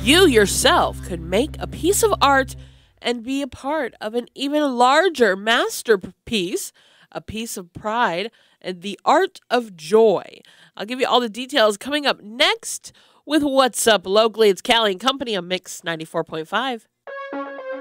You yourself could make a piece of art and be a part of an even larger masterpiece, a piece of pride, and the art of joy. I'll give you all the details coming up next with What's Up Locally. It's Callie and Company on Mix 94.5.